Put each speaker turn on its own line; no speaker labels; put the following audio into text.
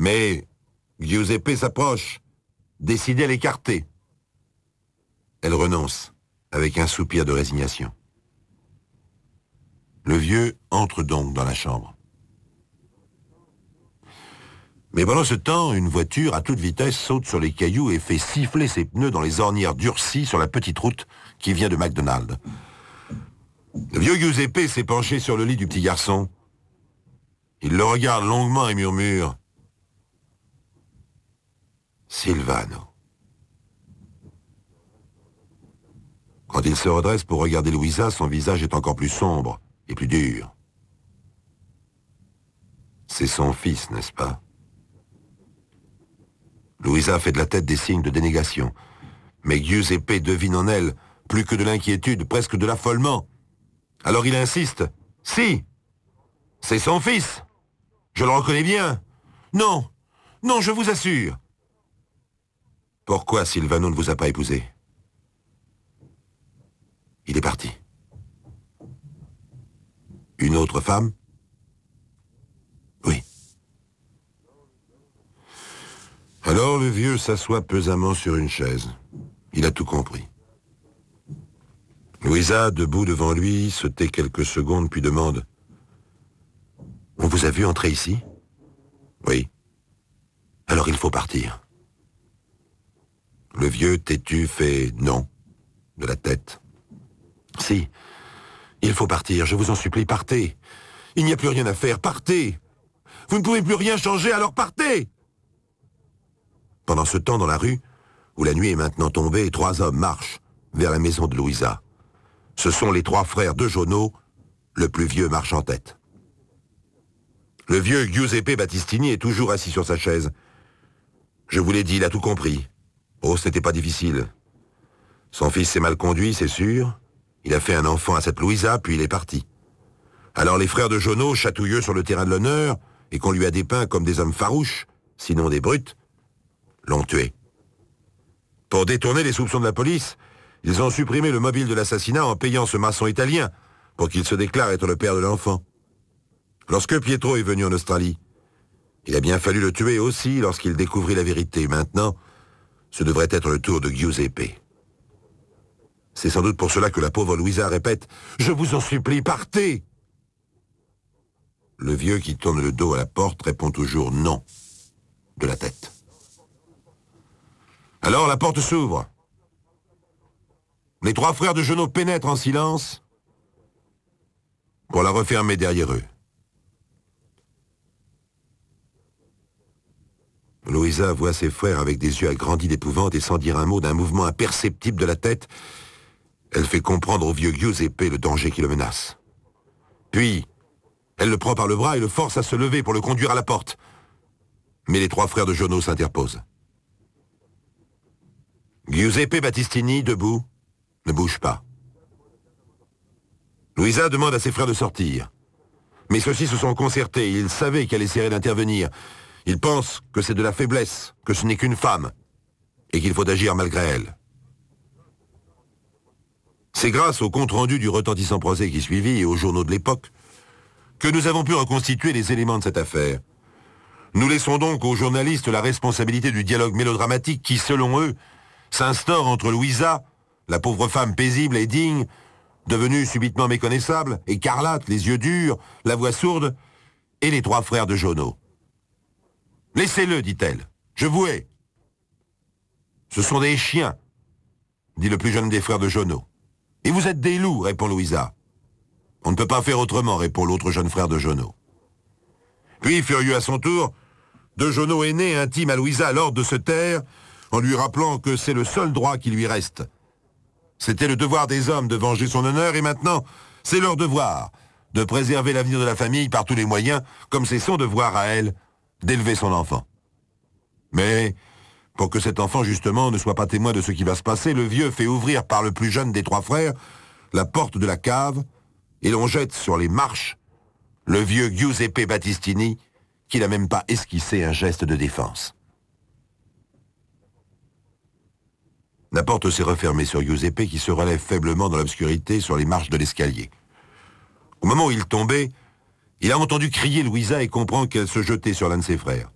Mais Giuseppe s'approche, décidé à l'écarter. Elle renonce, avec un soupir de résignation. Le vieux entre donc dans la chambre. Mais pendant ce temps, une voiture à toute vitesse saute sur les cailloux et fait siffler ses pneus dans les ornières durcies sur la petite route qui vient de McDonald's. Le vieux Giuseppe s'est penché sur le lit du petit garçon. Il le regarde longuement et murmure « Silvano ». Quand il se redresse pour regarder Louisa, son visage est encore plus sombre et plus dur. C'est son fils, n'est-ce pas? Louisa fait de la tête des signes de dénégation. Mais Giuseppe devine en elle plus que de l'inquiétude, presque de l'affolement. Alors il insiste. « Si, c'est son fils. Je le reconnais bien. Non, non, je vous assure. » Pourquoi Silvano ne vous a pas épousé? Il est parti. Une autre femme? Oui. Alors le vieux s'assoit pesamment sur une chaise. Il a tout compris. Louisa, debout devant lui, se tait quelques secondes puis demande « On vous a vu entrer ici ?»« Oui. Alors il faut partir. » Le vieux têtu fait « non » de la tête. « Si, il faut partir, je vous en supplie, partez. Il n'y a plus rien à faire, partez. Vous ne pouvez plus rien changer, alors partez !» Pendant ce temps, dans la rue, où la nuit est maintenant tombée, 3 hommes marchent vers la maison de Louisa. Ce sont les 3 frères de Jono, le plus vieux marche en tête. Le vieux Giuseppe Battistini est toujours assis sur sa chaise. Je vous l'ai dit, il a tout compris. Oh, c'était pas difficile. Son fils s'est mal conduit, c'est sûr. Il a fait un enfant à cette Louisa, puis il est parti. Alors les frères de Jono, chatouilleux sur le terrain de l'honneur, et qu'on lui a dépeint comme des hommes farouches, sinon des brutes, l'ont tué. Pour détourner les soupçons de la police, ils ont supprimé le mobile de l'assassinat en payant ce maçon italien pour qu'il se déclare être le père de l'enfant. Lorsque Pietro est venu en Australie, il a bien fallu le tuer aussi lorsqu'il découvrit la vérité. Maintenant, ce devrait être le tour de Giuseppe. C'est sans doute pour cela que la pauvre Louisa répète « Je vous en supplie, partez !» Le vieux qui tourne le dos à la porte répond toujours « non » de la tête. Alors la porte s'ouvre. Les 3 frères de Jono pénètrent en silence pour la refermer derrière eux. Louisa voit ses frères avec des yeux agrandis d'épouvante et sans dire un mot d'un mouvement imperceptible de la tête, elle fait comprendre au vieux Giuseppe le danger qui le menace. Puis, elle le prend par le bras et le force à se lever pour le conduire à la porte. Mais les 3 frères de Jono s'interposent. Giuseppe Battistini, debout, ne bouge pas. Louisa demande à ses frères de sortir. Mais ceux-ci se sont concertés, ils savaient qu'elle essaierait d'intervenir. Ils pensent que c'est de la faiblesse, que ce n'est qu'une femme, et qu'il faut agir malgré elle. C'est grâce au compte-rendu du retentissant procès qui suivit et aux journaux de l'époque que nous avons pu reconstituer les éléments de cette affaire. Nous laissons donc aux journalistes la responsabilité du dialogue mélodramatique qui, selon eux, s'instaure entre Louisa, la pauvre femme paisible et digne, devenue subitement méconnaissable, écarlate, les yeux durs, la voix sourde, et les 3 frères de Jono. « Laissez-le, dit-elle. Je vous hais. »« Ce sont des chiens, dit le plus jeune des frères de Jono. « Et vous êtes des loups, répond Louisa. »« On ne peut pas faire autrement, répond l'autre jeune frère de Jono. Puis, furieux à son tour, de Jono aîné intime à Louisa l'ordre de se taire, en lui rappelant que c'est le seul droit qui lui reste. C'était le devoir des hommes de venger son honneur, et maintenant, c'est leur devoir de préserver l'avenir de la famille par tous les moyens, comme c'est son devoir à elle d'élever son enfant. Mais, pour que cet enfant, justement, ne soit pas témoin de ce qui va se passer, le vieux fait ouvrir par le plus jeune des 3 frères la porte de la cave, et l'on jette sur les marches le vieux Giuseppe Battistini, qui n'a même pas esquissé un geste de défense. La porte s'est refermée sur Giuseppe qui se relève faiblement dans l'obscurité sur les marches de l'escalier. Au moment où il tombait, il a entendu crier Louisa et comprend qu'elle se jetait sur l'un de ses frères.